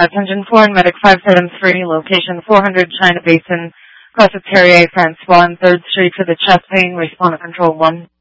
Attention Foreign Medic 573, location 400 China Basin, Cross of Perrier, Francois, on 3rd Street for the chest pain, respond control 1.